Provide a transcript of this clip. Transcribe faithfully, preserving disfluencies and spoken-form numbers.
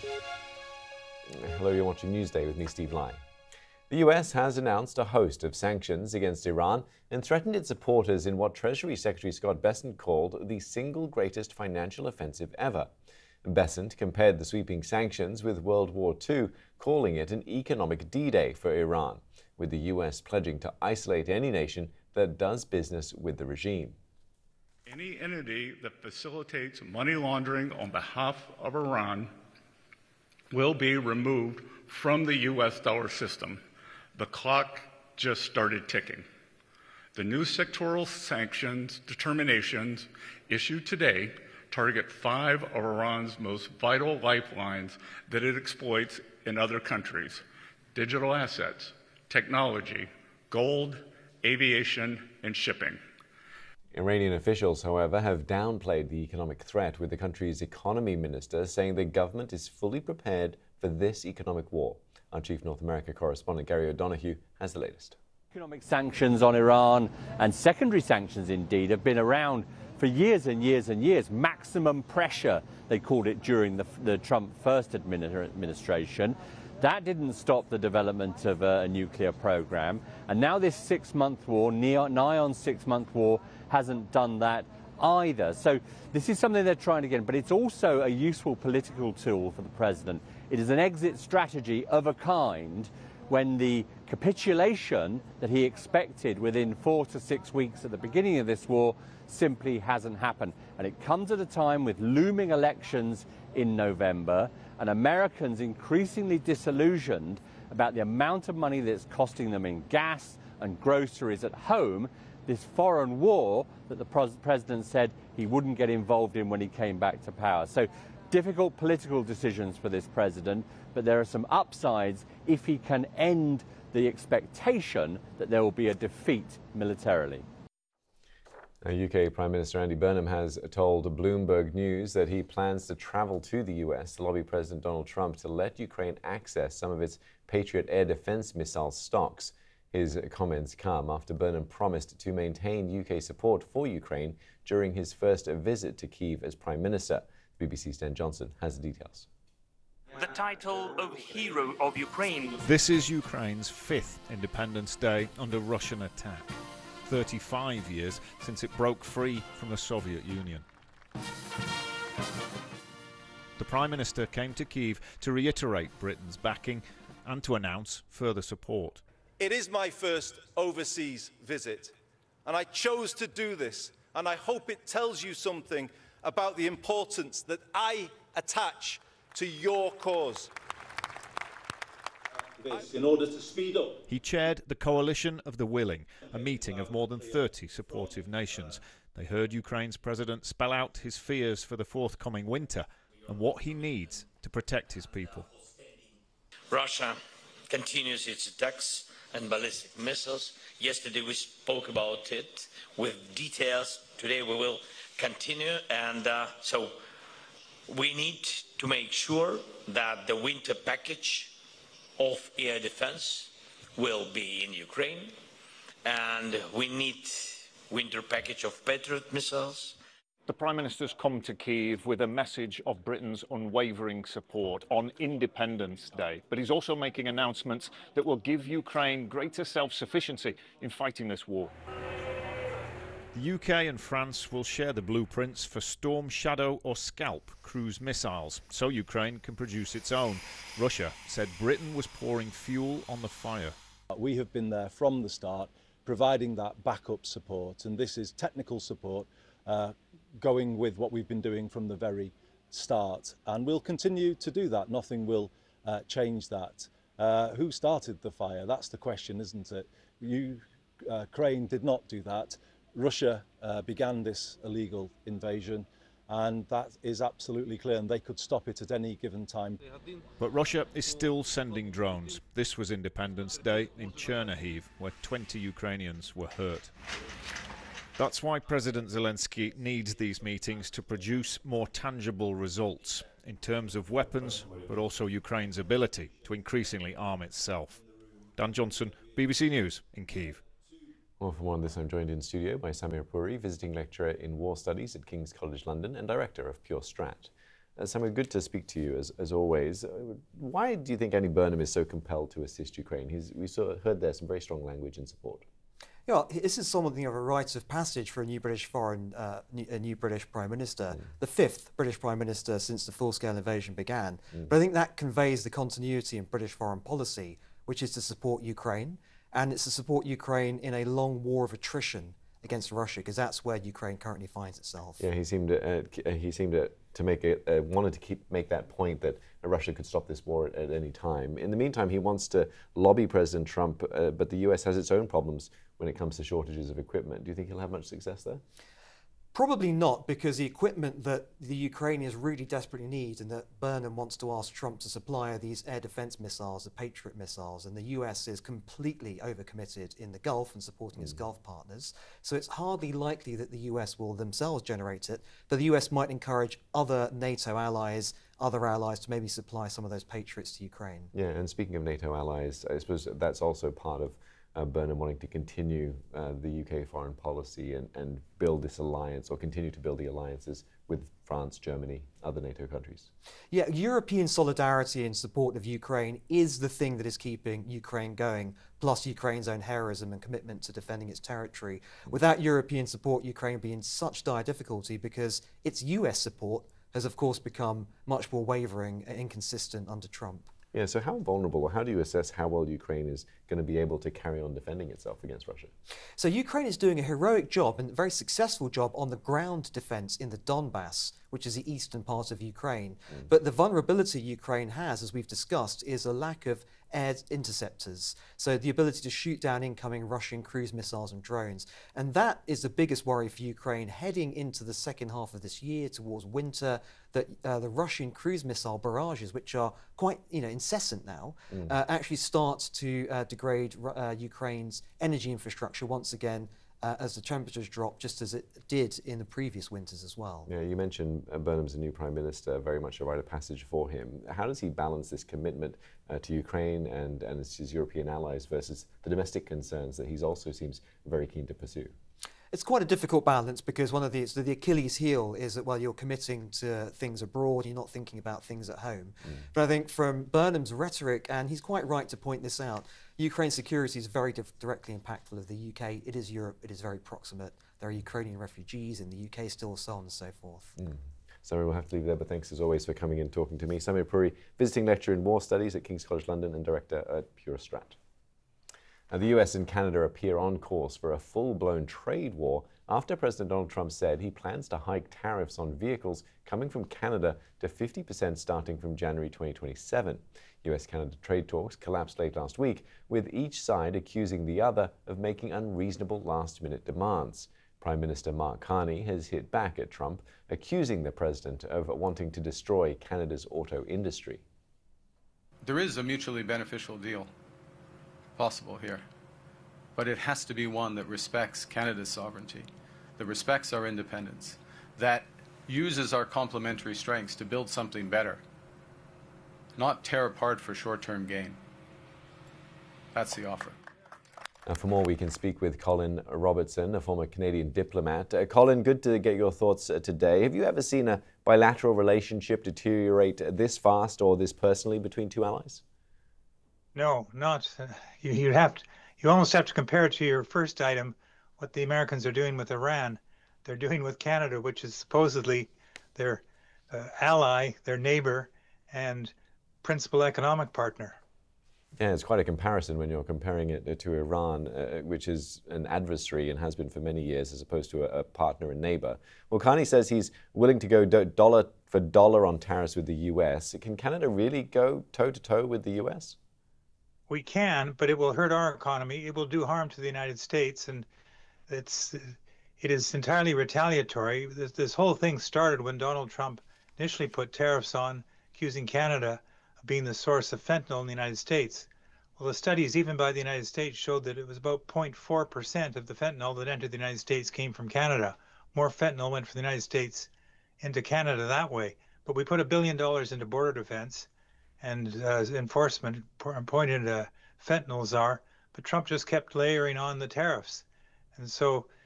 Hello, you're watching Newsday with me, Steve Lai. The U S has announced a host of sanctions against Iran and threatened its supporters in what Treasury Secretary Scott Bessent called the single greatest financial offensive ever. Bessent compared the sweeping sanctions with World War Two, calling it an economic D-Day for Iran, with the U S pledging to isolate any nation that does business with the regime. Any entity that facilitates money laundering on behalf of Iran will be removed from the U S dollar system. The clock just started ticking. The new sectoral sanctions determinations issued today target five of Iran's most vital lifelines that it exploits in other countries: digital assets, technology, gold, aviation, and shipping. Iranian officials, however, have downplayed the economic threat, with the country's economy minister saying the government is fully prepared for this economic war. Our chief North America correspondent Gary O'Donoghue has the latest. Economic sanctions on Iran, and secondary sanctions indeed, have been around for years and years and years. Maximum pressure, they called it during the, the Trump first administration. That didn't stop the development of a, a nuclear program. And now this six-month war, nigh on six-month war, hasn't done that either. So this is something they're trying to get, but it's also a useful political tool for the president. It is an exit strategy of a kind when the capitulation that he expected within four to six weeks at the beginning of this war simply hasn't happened. And it comes at a time with looming elections in November and Americans increasingly disillusioned about the amount of money that's costing them in gas and groceries at home. This foreign war that the president said he wouldn't get involved in when he came back to power. So difficult political decisions for this president, but there are some upsides if he can end the expectation that there will be a defeat militarily. Now, U K Prime Minister Andy Burnham has told Bloomberg News that he plans to travel to the U S to lobby President Donald Trump to let Ukraine access some of its Patriot air defense missile stocks. His comments come after Burnham promised to maintain U K support for Ukraine during his first visit to Kyiv as Prime Minister. B B C's Dan Johnson has the details. The title of Hero of Ukraine. This is Ukraine's fifth Independence Day under Russian attack. thirty-five years since it broke free from the Soviet Union. The Prime Minister came to Kyiv to reiterate Britain's backing and to announce further support. It is my first overseas visit, and I chose to do this, and I hope it tells you something about the importance that I attach to your cause. In order to speed up. He chaired the Coalition of the Willing, a meeting of more than thirty supportive nations. They heard Ukraine's president spell out his fears for the forthcoming winter and what he needs to protect his people. Russia continues its attacks and ballistic missiles. Yesterday we spoke about it with details. Today we will continue, and uh, so we need to make sure that the winter package of air defense will be in Ukraine, and we need winter package of Patriot missiles. The Prime Minister's come to Kyiv with a message of Britain's unwavering support on Independence Day, but he's also making announcements that will give Ukraine greater self-sufficiency in fighting this war. The U K and France will share the blueprints for Storm Shadow or Scalp cruise missiles, so Ukraine can produce its own. Russia said Britain was pouring fuel on the fire. We have been there from the start, providing that backup support, and this is technical support uh, going with what we've been doing from the very start, and we'll continue to do that. Nothing will uh, change that. Uh, who started the fire? That's the question, isn't it? You, uh, Ukraine did not do that. Russia uh, began this illegal invasion, and that is absolutely clear, and they could stop it at any given time. But Russia is still sending drones. This was Independence Day in Chernihiv, where twenty Ukrainians were hurt. That's why President Zelensky needs these meetings to produce more tangible results in terms of weapons, but also Ukraine's ability to increasingly arm itself. Dan Johnson, B B C News in Kyiv. Well, for more on this, I'm joined in studio by Samir Puri, visiting lecturer in war studies at King's College London and director of Pure Strat. Uh, Samuel, good to speak to you as, as always. Uh, why do you think Andy Burnham is so compelled to assist Ukraine? He's, we saw, heard there some very strong language in support. Yeah, this is something of a rite of passage for a new British foreign, uh, new, a new British Prime Minister, mm. the fifth British Prime Minister since the full-scale invasion began. Mm. But I think that conveys the continuity in British foreign policy, which is to support Ukraine, and it's to support Ukraine in a long war of attrition against Russia, because that's where Ukraine currently finds itself. Yeah, he seemed to, uh, he seemed to, to make it, uh, wanted to keep make that point that Russia could stop this war at, at any time. In the meantime, he wants to lobby President Trump, uh, but the U S has its own problems when it comes to shortages of equipment. Do you think he'll have much success there? Probably not, because the equipment that the Ukrainians really desperately need and that Burnham wants to ask Trump to supply are these air defense missiles, the Patriot missiles, and the U S is completely overcommitted in the Gulf and supporting mm. its Gulf partners. So it's hardly likely that the U S will themselves generate it, but the U S might encourage other NATO allies, other allies to maybe supply some of those Patriots to Ukraine. Yeah, and speaking of NATO allies, I suppose that's also part of Uh, Burnham wanting to continue uh, the U K foreign policy and, and build this alliance, or continue to build the alliances with France, Germany, other NATO countries. Yeah, European solidarity in support of Ukraine is the thing that is keeping Ukraine going, plus Ukraine's own heroism and commitment to defending its territory. Without European support, Ukraine would be in such dire difficulty because its U S support has, of course, become much more wavering and inconsistent under Trump. Yeah, so how vulnerable, or how do you assess how well Ukraine is going to be able to carry on defending itself against Russia? So Ukraine is doing a heroic job and a very successful job on the ground defense in the Donbass, which is the eastern part of Ukraine. Mm. But the vulnerability Ukraine has, as we've discussed, is a lack of air interceptors. So the ability to shoot down incoming Russian cruise missiles and drones. And that is the biggest worry for Ukraine heading into the second half of this year, towards winter, that uh, the Russian cruise missile barrages, which are quite you know, incessant now, mm. uh, actually start to uh, degrade uh, Ukraine's energy infrastructure once again, Uh, as the temperatures drop, just as it did in the previous winters as well. Yeah, you mentioned uh, Burnham's a new Prime Minister, very much a rite of passage for him. How does he balance this commitment uh, to Ukraine and, and his European allies versus the domestic concerns that he also seems very keen to pursue? It's quite a difficult balance, because one of the, so the Achilles heel is that, well, you're committing to things abroad, you're not thinking about things at home. Mm. But I think from Burnham's rhetoric, and he's quite right to point this out, Ukraine's security is very directly impactful of the U K. It is Europe, it is very proximate. There are Ukrainian refugees in the U K still, so on and so forth. Mm. Samir, we'll have to leave there, but thanks as always for coming in and talking to me. Samir Puri, visiting lecturer in war studies at King's College London and director at Pure Strat. Now, the U S and Canada appear on course for a full-blown trade war after President Donald Trump said he plans to hike tariffs on vehicles coming from Canada to fifty percent starting from January twenty twenty-seven. U S Canada trade talks collapsed late last week, with each side accusing the other of making unreasonable last-minute demands. Prime Minister Mark Carney has hit back at Trump, accusing the president of wanting to destroy Canada's auto industry. There is a mutually beneficial deal possible here, but it has to be one that respects Canada's sovereignty, that respects our independence, that uses our complementary strengths to build something better, not tear apart for short-term gain. That's the offer. Now, for more, we can speak with Colin Robertson, a former Canadian diplomat. Uh, Colin, good to get your thoughts uh, today. Have you ever seen a bilateral relationship deteriorate this fast or this personally between two allies? No, not. Uh, you, you have to. You almost have to compare it to your first item, what the Americans are doing with Iran. They're doing with Canada, which is supposedly their uh, ally, their neighbor, and principal economic partner. Yeah, it's quite a comparison when you're comparing it to Iran, uh, which is an adversary and has been for many years, as opposed to a, a partner and neighbor. Well, Carney says he's willing to go do dollar for dollar on tariffs with the U S. Can Canada really go toe-to-toe with the U S? We can, but it will hurt our economy. It will do harm to the United States, and it's it is entirely retaliatory. This, this whole thing started when Donald Trump initially put tariffs on, accusing Canada of being the source of fentanyl in the United States. Well, the studies, even by the United States, showed that it was about zero point four percent of the fentanyl that entered the United States came from Canada. More fentanyl went from the United States into Canada that way. But we put a billion dollars into border defense and uh, enforcement, appointed a fentanyl czar, but Trump just kept layering on the tariffs. And so